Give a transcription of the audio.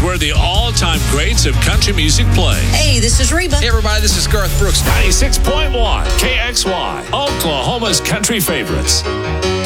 where the all-time greats of country music play. Hey, this is Reba. Hey, everybody, this is Garth Brooks. 96.1 KXY, Oklahoma's country favorites.